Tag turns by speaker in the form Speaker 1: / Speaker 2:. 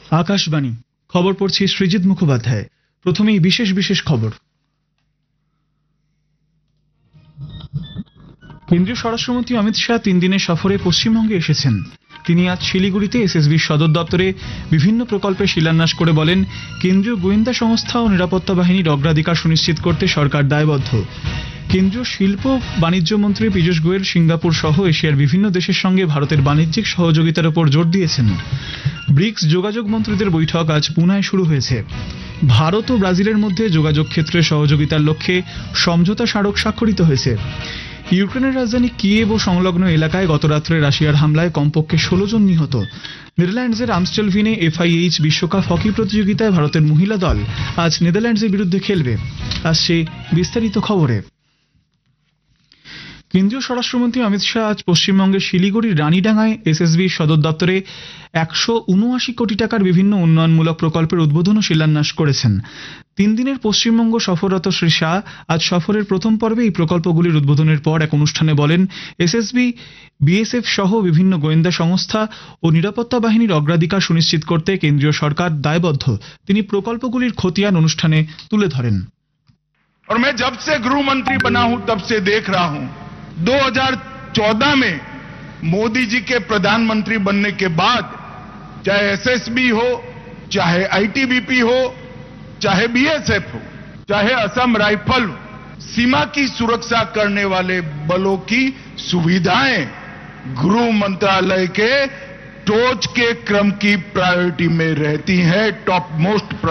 Speaker 1: আকাশবাণী খবর পড়ছি সৃজিত মুখোপাধ্যায়। প্রথমেই বিশেষ খবর। কেন্দ্রীয় স্বরাষ্ট্রমন্ত্রী অমিত শাহ 3 দিনের সফরে পশ্চিমবঙ্গে এসেছেন। তিনি আজ শিলিগুড়িতে এসএসবির সদর দপ্তরে বিভিন্ন প্রকল্পের শিলান্যাস করে বলেন, কেন্দ্রীয় গোয়েন্দা সংস্থা ও নিরাপত্তা বাহিনীর অগ্রাধিকার সুনিশ্চিত করতে সরকার দায়বদ্ধ। কেন্দ্রীয় শিল্প বাণিজ্য মন্ত্রী পীযূষ গোয়েল সিঙ্গাপুর সহ এশিয়ার বিভিন্ন দেশের সঙ্গে ভারতের বাণিজ্যিক সহযোগিতার উপর জোর দিয়েছেন। ব্রিক্স যোগাযোগ মন্ত্রীদের বৈঠক আজ পুনায় শুরু হয়েছে। ভারত ও ব্রাজিলের মধ্যে যোগাযোগ ক্ষেত্রে সহযোগিতার লক্ষ্যে সমঝোতা স্মারক স্বাক্ষরিত হয়েছে। ইউক্রেনের রাজধানী কিয়েভ ও সংলগ্ন এলাকায় গতরাত্রে রাশিয়ার হামলায় কমপক্ষে 16 জন নিহত। নেদারল্যান্ডসের আমস্টেলভিনে FIH বিশ্বকাপ হকি প্রতিযোগিতায় ভারতের মহিলা দল আজ নেদারল্যান্ডসের বিরুদ্ধে খেলবে। আসছে বিস্তারিত খবরে। কেন্দ্রীয় স্বরাষ্ট্রমন্ত্রী অমিত শাহ আজ পশ্চিমবঙ্গের শিলিগুড়ির রানীডাঙ্গায় এসএসবির সদর দপ্তরে 179 কোটি টাকার বিভিন্ন উন্নয়নমূলক প্রকল্পের উদ্বোধন ও শিলান্যাস করেছেন। 3 দিনের পশ্চিমবঙ্গ সফররত শ্রী শাহ আজ সফরের প্রথম পর্বে এই প্রকল্পগুলির উদ্বোধনের পর এক অনুষ্ঠানে বলেন, এসএসবি, BSF সহ বিভিন্ন গোয়েন্দা সংস্থা ও নিরাপত্তা বাহিনীর অগ্রাধিকার সুনিশ্চিত করতে কেন্দ্রীয় সরকার দায়বদ্ধ। তিনি প্রকল্পগুলির খতিয়ান অনুষ্ঠানে তুলে ধরেন।
Speaker 2: और मैं जब से गृह मंत्री बना हूं तब से देख रहा हूं 2014 में मोदी जी के प्रधानमंत्री बनने के बाद चाहे एसएसबी हो, चाहे आईटीबीपी हो, चाहे BSF हो, चाहे असम राइफल हो, सीमा की सुरक्षा करने वाले बलों की सुविधाएं गृह मंत्रालय के टोच के क्रम की प्रायोरिटी में रहती हैं, टॉप मोस्ट